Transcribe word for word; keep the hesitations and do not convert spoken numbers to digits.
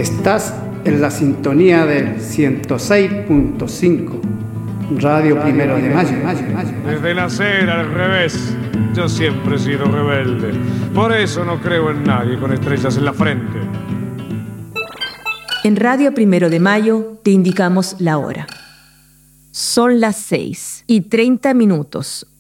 Estás en la sintonía del ciento seis punto cinco, Radio Primero de Mayo. Desde nacer al revés, yo siempre he sido rebelde. Por eso no creo en nadie con estrellas en la frente. En Radio Primero de Mayo te indicamos la hora. Son las seis y treinta minutos,